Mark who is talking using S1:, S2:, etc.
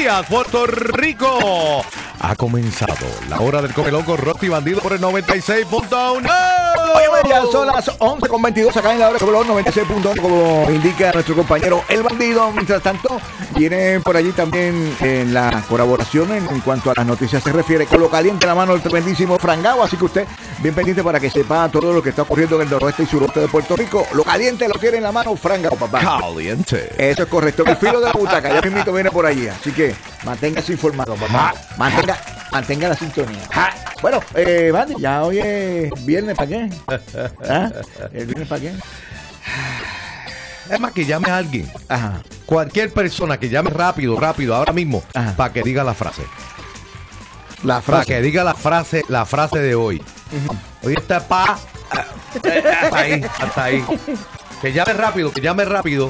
S1: días, Puerto Rico. Ha comenzado la hora del Come Loco, Rocky Bandido por el 96.1.
S2: Oye, ya son las 11:22 acá en la hora del 96.1, como indica nuestro compañero El Bandido. Mientras tanto, viene por allí también en la colaboración en cuanto a las noticias se refiere, con lo caliente en la mano el tremendísimo Frangao. Así que usted, bien pendiente para que sepa todo lo que está ocurriendo en el noroeste y suroeste de Puerto Rico. Lo caliente lo tiene en la mano Frangao, papá.
S1: Caliente.
S2: Eso es correcto. El filo de la butaca, ya mismito viene por allí. Así que manténgase informado, papá. Mantenga la sintonía. Bueno, Bandy, ya hoy es viernes, ¿para qué? ¿Ah? ¿El viernes para qué?
S1: Es más, que llame a alguien.
S2: Ajá.
S1: Cualquier persona que llame rápido, ahora mismo,
S2: Ajá.
S1: para que diga la frase.
S2: La
S1: Para
S2: frase.
S1: que diga la frase de hoy. Hoy está hasta ahí. Que llame rápido.